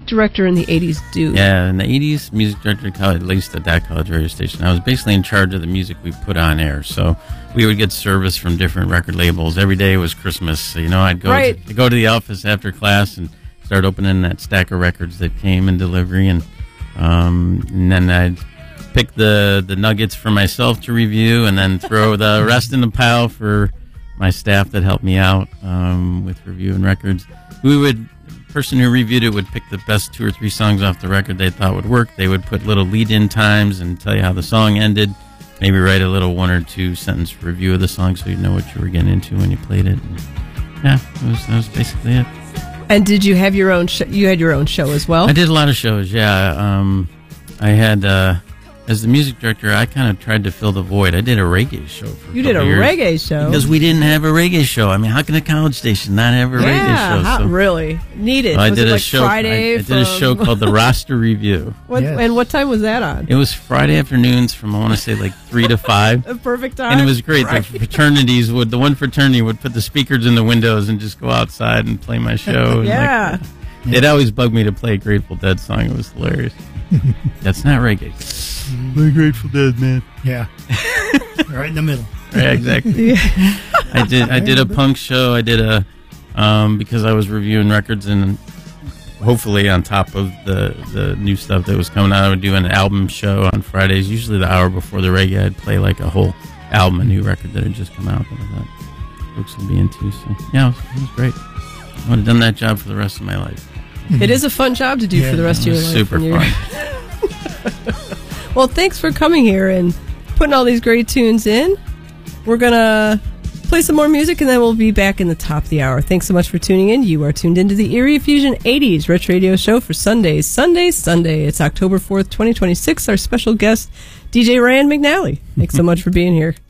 director in the 80s do? Yeah, in the 80s, music director, at least at that college radio station, I was basically in charge of the music we put on air. So we would get service from different record labels. Every day was Christmas. So, I'd go, go to the office after class and start opening that stack of records that came in delivery. And then I'd pick the nuggets for myself to review and then throw the rest in the pile for my staff that helped me out with reviewing records. The person who reviewed it would pick the best 2 or 3 songs off the record they thought would work. They would put little lead-in times and tell you how the song ended. Maybe write a little 1 or 2 sentence review of the song so you know what you were getting into when you played it. And that was basically it. And did you have your own show? You had your own show as well? I did a lot of shows, yeah. I had... as the music director, I kind of tried to fill the void. I did a reggae show for You did a years reggae show? Because we didn't have a reggae show. I mean, how can a college station not have a reggae show? Yeah, really? Needed. Well, was I did it a show. Friday I did a show called The Roster Review. And what time was that on? It was Friday afternoons from, I want to say, 3 to 5. A perfect time. And it was great. Right. The fraternities the one fraternity would put the speakers in the windows and just go outside and play my show. Yeah. It always bugged me to play a Grateful Dead song. It was hilarious. That's not reggae. Play Grateful Dead, man. Yeah. Right in the middle. Right, exactly. Yeah. I did a punk show. I did because I was reviewing records, and hopefully on top of the new stuff that was coming out, I would do an album show on Fridays, usually the hour before the reggae. I'd play like a whole album, a new record that had just come out that I thought folks would be into. So yeah, it was great. I would have done that job for the rest of my life. It is a fun job to do for the rest of your life. Super fun. Well, thanks for coming here and putting all these great tunes in. We're going to play some more music, and then we'll be back in the top of the hour. Thanks so much for tuning in. You are tuned into the Erie Fusion 80s Retro Radio Show for Sunday. It's October 4th, 2026. Our special guest, DJ Ryan McNally. Thanks so much for being here.